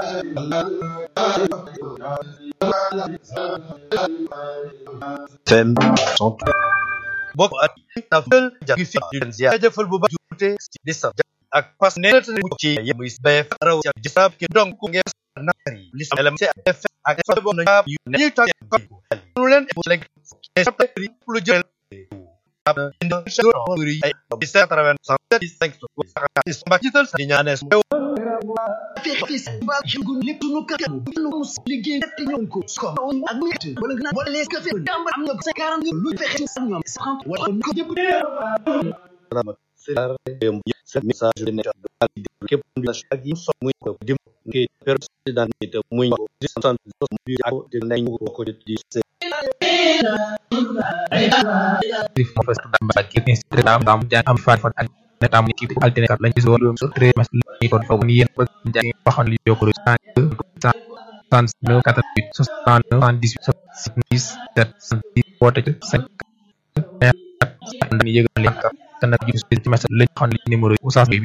FM sont bokk at nafel jagi fi di leen ziar jëfal bu baax juute di sa ak pas net ci yemuy bef raw ci jisab ki donc ngeen nari li sa elam ci ak fa bo na yu ñu tak ko lu leen leg septembre lu jël ab indi shuri ay 1785 ko ba ci tal di ñaanes fis ba jugu lepp nu ka lu mus liggéey te ñon ko ko ak ñett wala nga wala les café damba am nga 40 lu fexé sa ñom 30 wala ko jëpp ce message de képp la ak yi so muy ko dim ngi président ni te muy ko 60 bi ak de nañ ko di mo fa damba ki Instagram dam jang am fa ak netam ki altine kat lañ ci zo sur 3 mas ni ton fa ni yeen bëgg jang waxon li jokko 109 88 69 78 10 wote ci 5 ni yegal len ka tan ak ci message lañ xon li numéro Oustaz bi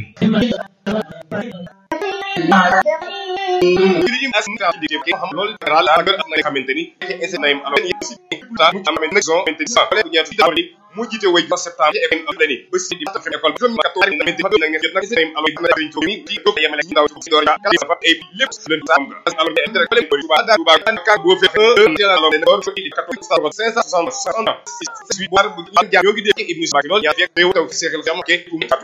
Ini as nga di ke xam lol dara la nga am na xamanteni essayer nañ alors ni ci ta mu am na zone 26 wala bu ñaan fi dawri mu jité way ba septembre e am dani ba ci di ta fa école juroom 14 na menti na nga nak essayer nañ alors na ñu ni di do yamale ci ndaw ci do ya fa e lepp leen sam nga alors de intérêt ko bari ba da ba ka go fe de la lo do ko di 14 560 war bu jaar yogi de ibnu sabak lol ya fek rew taw ci xel jam ke ku fatu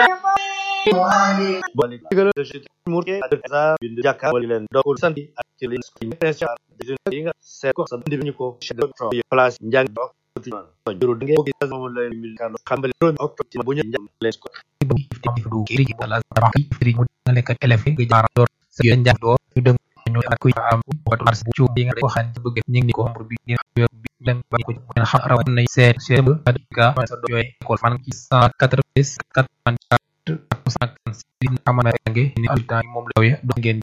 bali digal de ci murke ada bind jakka wali len do santi ak ci len spécial de yi nga sé ko sa bind ñu ko chef de place njang do juru de ngi mo lay mil kan xambal octobre bu ñu len ko du kiri ala ba ki firi mu dale ka élève nga jaar door sa yeen jaar do ñu dem ñu ak ku am watu mars bu ci nga ko xan bëgg ñi ngi ko mbur bi ñu len ba ko ñu xam raw na seet cheikh ka sa do yoy école fan ki 190 84 156 amana nge ni alta mom lawye do ngeen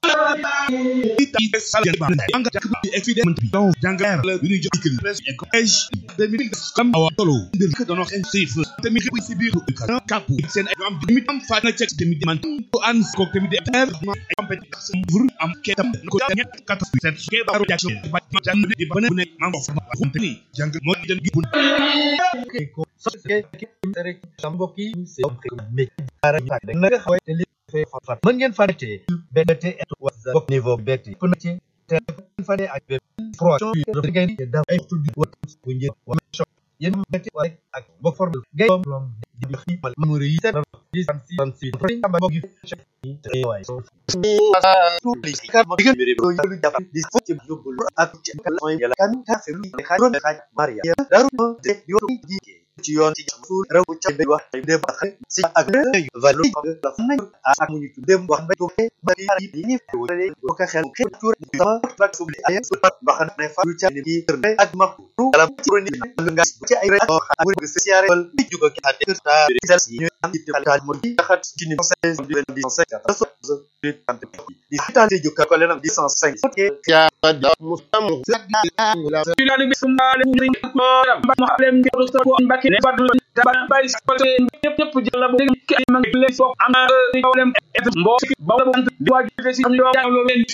anga tak bi expedient bi donc jangal la ñu jox école presse et collège 2000 comme awa tolo bir ka dono en sif temi ko ci biir ka cap sen am mi am fa na check temi man ko an ko temi de ter compétence pour am ketam ko ñet 47 ke baro jaction ba jang di bana ne mam fa ko temi jang mo den gi bun ko so ke rek samboki c'est mais ara nga xawé te li fay fa mën ngeen farete BT et WhatsApp niveau BT ko na ci te fane ak pro de ngeen da ay tuddi wat bu ngeen wa yeen BT ak bok formule gay lom di xi mal memory yi 36 ba bogi te way di foti yobul ak ci kan ka fe lu xaro Maria daru de yo ci yoon ci sul raw ci be wax de ba ci ak valo la fana ak mu ñu dem wax ba to ba yi ni ko ka xel ke tour sama ba su li ay su pat ba xana ne fa ci ni kerne ak ma ala ci ro ni nga ci ay rek ak bu ci siare di jugo ki hatte ta ci ñu am ci tal mo di xat ci ni 16 di 17 di tan di jukka ko lenam di 105 ya da mustamu la ilani bismale ni ko ba xam ko ko mbake ne badul ta bay ko ñep ñep jël la bu ki ay ma ngi leen fo am na problème mbo ba bu di waji ci am lo